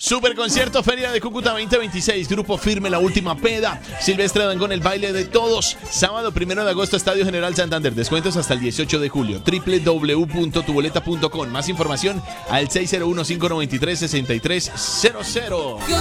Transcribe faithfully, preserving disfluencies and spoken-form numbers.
Super concierto Feria de Cúcuta veinte veintiséis, Grupo Firme, La Última Peda, Silvestre Dangond, El Baile de Todos. Sábado primero de agosto, Estadio General Santander. Descuentos hasta el dieciocho de julio. doble u doble u doble u punto tu boleta punto com. Más información al seis cero uno, cinco nueve tres, seis tres cero cero.